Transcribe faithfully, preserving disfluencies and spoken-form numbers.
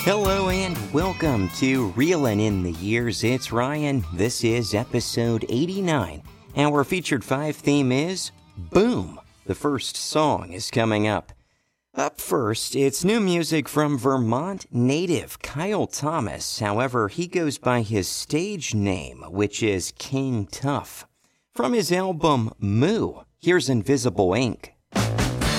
Hello and welcome to Reelin' in the Years. It's Ryan. This is episode eighty-nine. Our featured five theme is Boom. The first song is coming up. Up first, it's new music from Vermont native Kyle Thomas. However, he goes by his stage name, which is King Tough. From his album Moo, here's Invisible Ink.